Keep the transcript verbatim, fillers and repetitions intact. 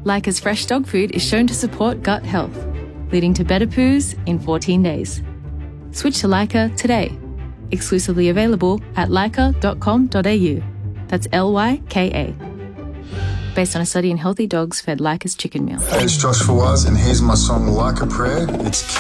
Lyca's fresh dog food is shown to support gut health, leading to better poos in fourteen days. Switch to Lyca today. Exclusively available at lyca dot com dot a u. That's L Y K A. Based on a study in healthy dogs fed Lyca's chicken meal. Hey, it's Josh Fawaz, and here's my song Like a Prayer. It's